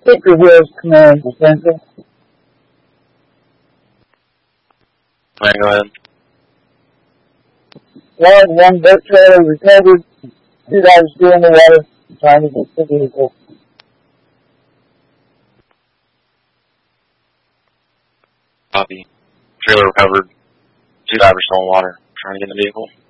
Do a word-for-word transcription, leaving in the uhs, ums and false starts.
Victor Hills Command Central. Alright, go ahead. One, one boat trailer recovered. Two guys still in the water trying to get the vehicle. Copy. Trailer recovered. Two divers still in the water trying to get in the vehicle.